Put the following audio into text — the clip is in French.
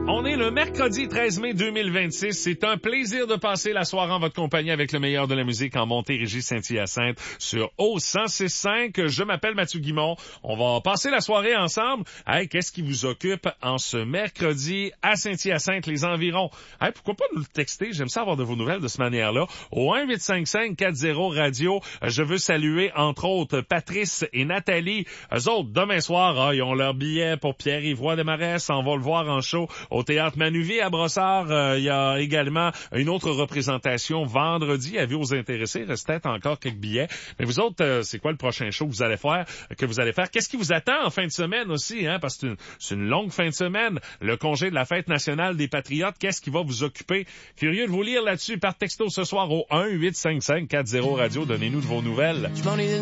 On est le mercredi 13 mai 2026. C'est un plaisir de passer la soirée en votre compagnie avec le meilleur de la musique en Montérégie-Saint-Hyacinthe sur O106.5. Je m'appelle Mathieu Guimond. On va passer la soirée ensemble. Hey, qu'est-ce qui vous occupe en ce mercredi à Saint-Hyacinthe, les environs? Hey, pourquoi pas nous le texter? J'aime ça avoir de vos nouvelles de cette manière-là. Au 1-855-40-radio, je veux saluer, entre autres, Patrice et Nathalie. Eux autres, demain soir, ils ont leur billet pour Pierre-Yvroy Desmarais. On va le voir en show au Théâtre Manuvie à Brossard. Il y a également une autre représentation vendredi. Avis aux intéressés, reste peut-être encore quelques billets. Mais vous autres, c'est quoi le prochain show que vous allez faire? Qu'est-ce qui vous attend en fin de semaine aussi? Parce que c'est une longue fin de semaine. Le congé de la Fête nationale des Patriotes, qu'est-ce qui va vous occuper? Curieux de vous lire là-dessus par texto ce soir au 1-855-40-radio. Donnez-nous de vos nouvelles.